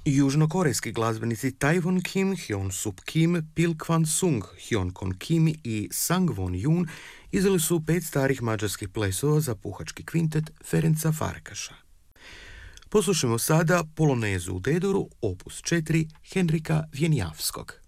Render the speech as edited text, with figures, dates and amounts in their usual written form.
Južnokorejski glazbenici Taewon Kim, Hyun Sup Kim, Pil Kwan Sung, Hyun Kon Kim i Sang Won Yoon izdali su 5 starih mađarskih plesova za puhački kvintet Ferenca Farkaša. Poslušajmo sada Polonezu u D-duru, opus 4 Henrika Vjenjavskog.